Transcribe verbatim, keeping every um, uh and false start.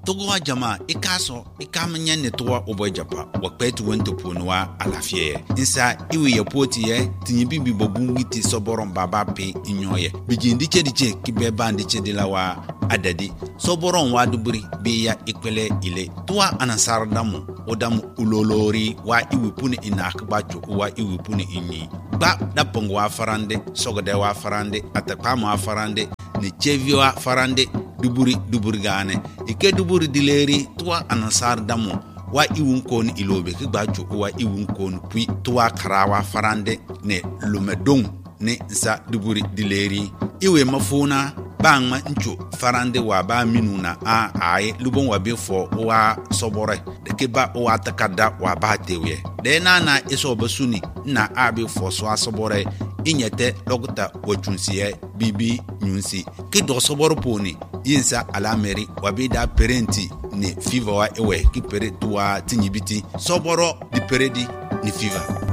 togo jama ikaso ikamanya ne towa obojapa wakpetu wento ponwa alafie insa iwe ye poti ye tinyibi bi bobungiti soboron baba pe inyoye bijindi chediche kibeba ndiche dilawa adadi soboron waduburi biya ikwele ile towa anasardamu odamu ulolori wa iwe puni inakbacho wa iwe puni inyi ba dapongo wa farande sogode wa farande atakama wa farande ni chevio wa farande duburi duburi gane ike duburi dileri tuwa anasar damu wa iwun kon ilobe ki gbacho wa iwun kon pui tuwa karawa farande ne lumedong ne sa duburi dileri iwe mafuna bangma ncho farande wa ba minuna a ai lubon wa befo wa sobore de ke ba wa takada wa ba tewe de na na iso basuni na abi fo so asobore inyete logta wachunsiye bibi nyunsi ki do soboro poni yinsa alameri wabida parenti ni fever wa ewe ki pere tuwa tinyibiti soboro di peredi ni fever